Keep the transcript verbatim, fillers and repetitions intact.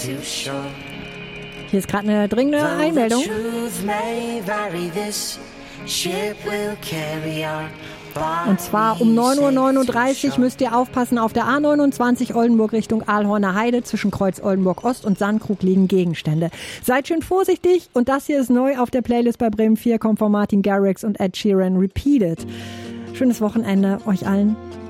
Hier ist gerade eine dringende Einmeldung. Und zwar um neun Uhr neununddreißig müsst ihr aufpassen, auf der A neunundzwanzig Oldenburg Richtung Aalhorner Heide zwischen Kreuz Oldenburg Ost und Sandkrug liegen Gegenstände. Seid schön vorsichtig und das hier ist neu auf der Playlist bei Bremen vier, kommt von Martin Garrix und Ed Sheeran, Repeated. Schönes Wochenende euch allen.